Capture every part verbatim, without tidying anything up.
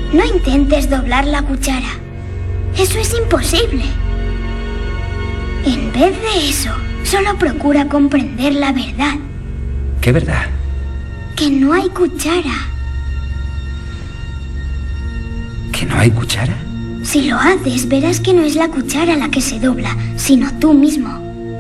No intentes doblar la cuchara. Eso es imposible. En vez de eso, solo procura comprender la verdad. ¿Qué verdad? Que no hay cuchara. ¿Que no hay cuchara? Si lo haces, verás que no es la cuchara la que se dobla, sino tú mismo.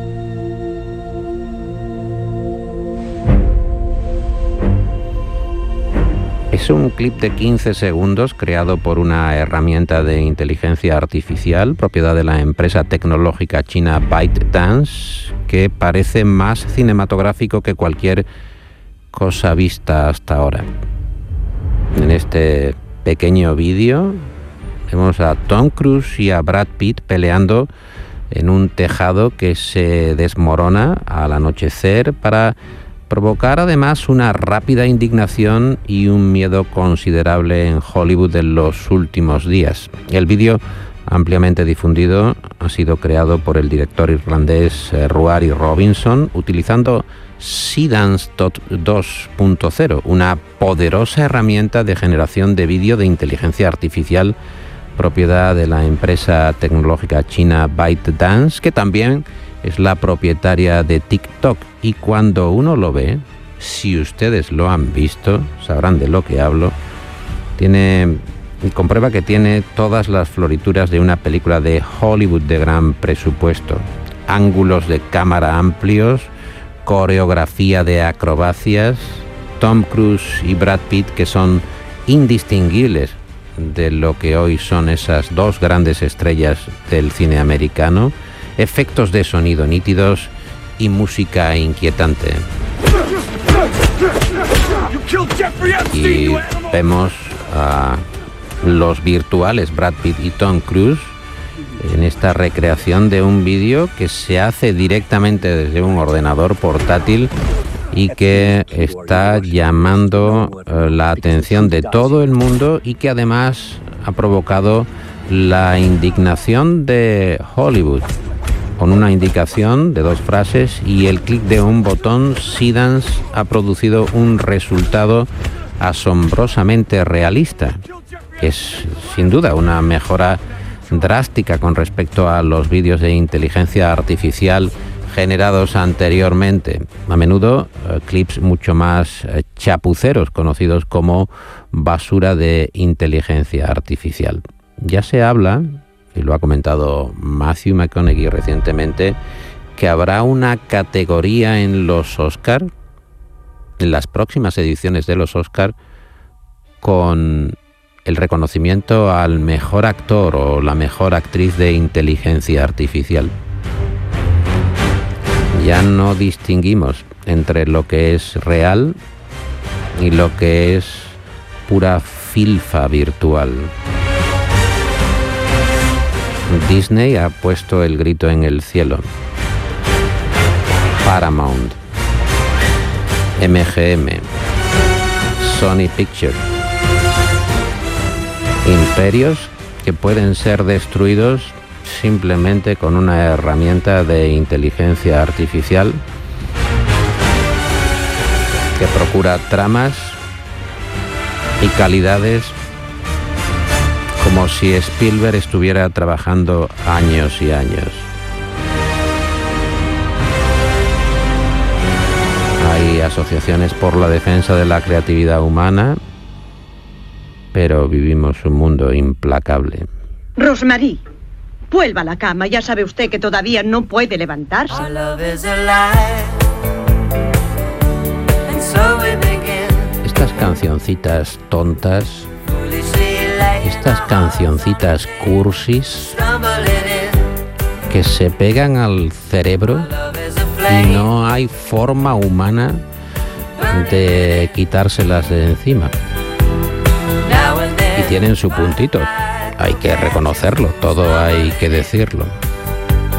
Es un clip de quince segundos creado por una herramienta de inteligencia artificial, propiedad de la empresa tecnológica china ByteDance, que parece más cinematográfico que cualquier cosa vista hasta ahora. En este pequeño vídeo vemos a Tom Cruise y a Brad Pitt peleando en un tejado que se desmorona al anochecer para provocar además una rápida indignación y un miedo considerable en Hollywood en los últimos días. El vídeo, ampliamente difundido, ha sido creado por el director irlandés Ruairi Robinson utilizando Seedance dos punto cero, una poderosa herramienta de generación de vídeo de inteligencia artificial propiedad de la empresa tecnológica china ByteDance, que también es la propietaria de TikTok. Y cuando uno lo ve, si ustedes lo han visto, sabrán de lo que hablo, tiene, comprueba que tiene todas las florituras de una película de Hollywood de gran presupuesto. Ángulos de cámara amplios, coreografía de acrobacias, Tom Cruise y Brad Pitt que son indistinguibles de lo que hoy son esas dos grandes estrellas del cine americano, efectos de sonido nítidos y música inquietante. Y vemos a los virtuales Brad Pitt y Tom Cruise en esta recreación de un vídeo que se hace directamente desde un ordenador portátil y que está llamando eh, la atención de todo el mundo y que además ha provocado la indignación de Hollywood, con una indicación de dos frases y el clic de un botón. Seedance ha producido un resultado asombrosamente realista. Es sin duda una mejora drástica con respecto a los vídeos de inteligencia artificial generados anteriormente, a menudo eh, clips mucho más eh, chapuceros, conocidos como basura de inteligencia artificial. Ya se habla, y lo ha comentado Matthew McConaughey recientemente, que habrá una categoría en los Oscar, en las próximas ediciones de los Oscar, con el reconocimiento al mejor actor o la mejor actriz de inteligencia artificial. Ya no distinguimos entre lo que es real y lo que es pura filfa virtual. Disney ha puesto el grito en el cielo. Paramount, M G M, Sony Pictures. Imperios que pueden ser destruidos simplemente con una herramienta de inteligencia artificial que procura tramas y calidades como si Spielberg estuviera trabajando años y años. Hay asociaciones por la defensa de la creatividad humana, pero vivimos un mundo implacable. Rosemarie, vuelva a la cama. Ya sabe usted que todavía no puede levantarse. Estas cancioncitas tontas, estas cancioncitas cursis que se pegan al cerebro y no hay forma humana de quitárselas de encima. Y tienen su puntito, hay que reconocerlo, todo hay que decirlo.